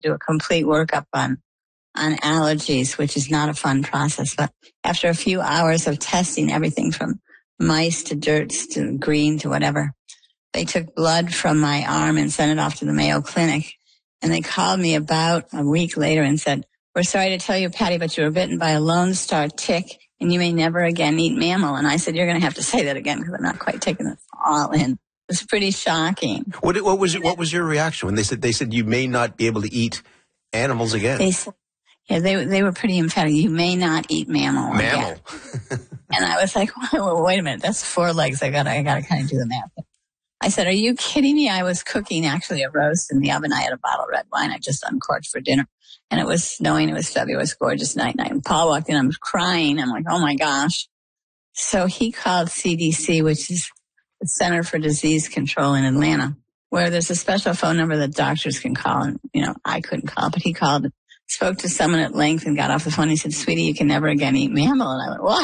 do a complete workup on allergies, which is not a fun process. But after a few hours of testing everything from mice to dirts to green to whatever, they took blood from my arm and sent it off to the Mayo Clinic. And they called me about a week later and said, "We're sorry to tell you, Patty, but you were bitten by a Lone Star tick and you may never again eat mammal." And I said, "You're going to have to say that again because I'm not quite taking this all in." It was pretty shocking. What was your reaction when they said you may not be able to eat animals again? They said, yeah, they were pretty emphatic. You may not eat mammal. Mammal. And I was like, well, wait a minute. That's 4 legs. I got to kind of do the math. I said, "Are you kidding me?" I was cooking actually a roast in the oven. I had a bottle of red wine I just uncorked for dinner. And it was snowing. It was February. It was gorgeous night. And Paul walked in. I'm crying. I'm like, oh my gosh. So he called CDC, which is the Center for Disease Control in Atlanta, where there's a special phone number that doctors can call. And, I couldn't call, but he called, spoke to someone at length and got off the phone. He said, "Sweetie, you can never again eat mammal." And I went, what?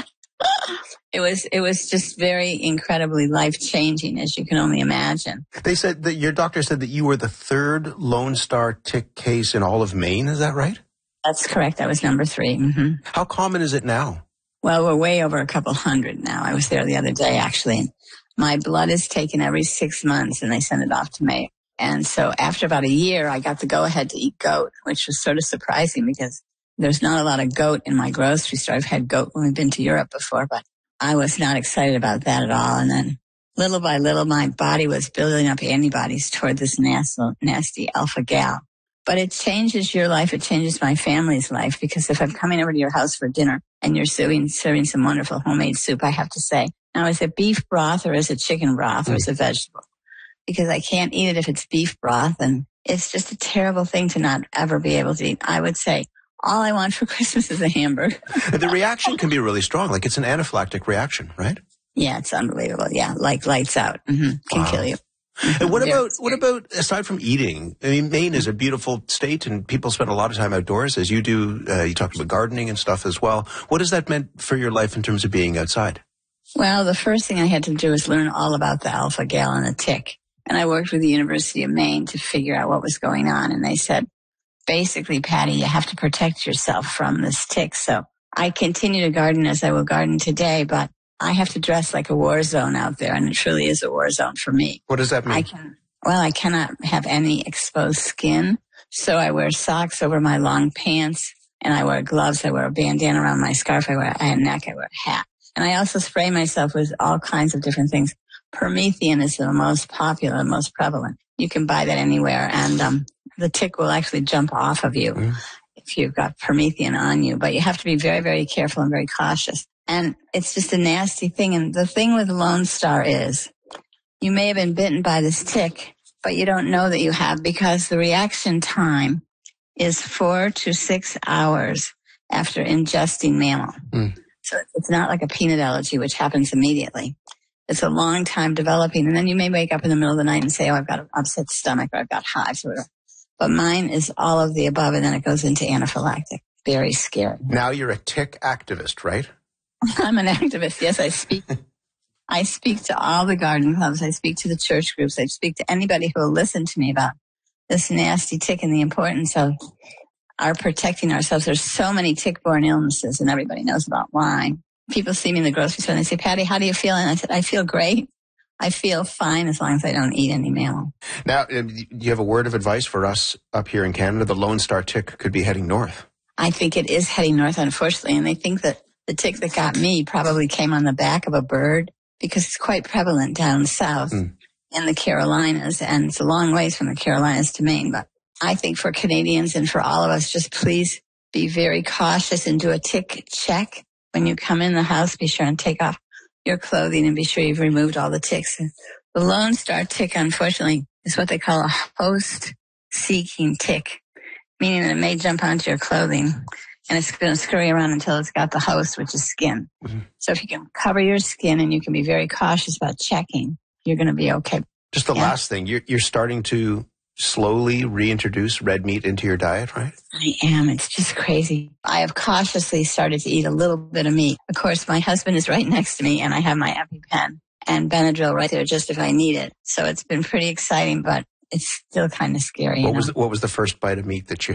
It was just very incredibly life-changing, as you can only imagine. They said that your doctor said that you were the 3rd Lone Star tick case in all of Maine. Is that right? That's correct. That was number 3. Mm-hmm. How common is it now? Well, we're way over a couple hundred now. I was there the other day, actually. And my blood is taken every 6 months, and they send it off to Mayo. And so after about a year, I got the go-ahead to eat goat, which was sort of surprising because there's not a lot of goat in my grocery store. I've had goat when we've been to Europe before, but I was not excited about that at all. And then little by little, my body was building up antibodies toward this nasty alpha-gal. But it changes your life. It changes my family's life, because if I'm coming over to your house for dinner and you're serving some wonderful homemade soup, I have to say, now is it beef broth or is it chicken broth or is it vegetable? Because I can't eat it if it's beef broth, and it's just a terrible thing to not ever be able to eat. I would say all I want for Christmas is a hamburger. The reaction can be really strong. Like it's an anaphylactic reaction, right? Yeah, it's unbelievable. Yeah, like lights out. Mm-hmm. Can kill you. And what about, aside from eating? I mean, Maine is a beautiful state and people spend a lot of time outdoors, as you do. You talked about gardening and stuff as well. What has that meant for your life in terms of being outside? Well, the first thing I had to do was learn all about the alpha-gal and the tick. And I worked with the University of Maine to figure out what was going on. And they said, basically, Patty, you have to protect yourself from this tick. So I continue to garden as I will garden today, but I have to dress like a war zone out there, and it truly is a war zone for me. What does that mean? I cannot have any exposed skin, so I wear socks over my long pants, and I wear gloves. I wear a bandana around my scarf. I wear a neck. I wear a hat. And I also spray myself with all kinds of different things. Promethean is the most popular, most prevalent. You can buy that anywhere, and the tick will actually jump off of you if you've got Promethean on you. But you have to be very, very careful and very cautious. And it's just a nasty thing. And the thing with Lone Star is you may have been bitten by this tick, but you don't know that you have, because the reaction time is 4 to 6 hours after ingesting mammal. So it's not like a peanut allergy, which happens immediately. It's a long time developing. And then you may wake up in the middle of the night and say, oh, I've got an upset stomach, or I've got hives, or whatever. But mine is all of the above, and then it goes into anaphylactic. Very scary. Now you're a tick activist, right? I'm an activist. Yes, I speak. I speak to all the garden clubs. I speak to the church groups. I speak to anybody who will listen to me about this nasty tick and the importance of our protecting ourselves. There's so many tick-borne illnesses, and everybody knows about Lyme. People see me in the grocery store and they say, Patty, how do you feel? And I said, I feel great. I feel fine as long as I don't eat any mammal. Now, do you have a word of advice for us up here in Canada? The Lone Star tick could be heading north. I think it is heading north, unfortunately, and they think that the tick that got me probably came on the back of a bird, because it's quite prevalent down south in the Carolinas, and it's a long ways from the Carolinas to Maine. But I think for Canadians and for all of us, just please be very cautious and do a tick check. When you come in the house, be sure and take off your clothing and be sure you've removed all the ticks. The Lone Star tick, unfortunately, is what they call a host-seeking tick, meaning that it may jump onto your clothing and it's going to scurry around until it's got the host, which is skin. So if you can cover your skin and you can be very cautious about checking, you're going to be okay. Just the last thing, you're starting to slowly reintroduce red meat into your diet, right? I am. It's just crazy. I have cautiously started to eat a little bit of meat. Of course, my husband is right next to me, and I have my EpiPen and Benadryl right there just if I need it. So it's been pretty exciting, but it's still kind of scary. What was the first bite of meat that you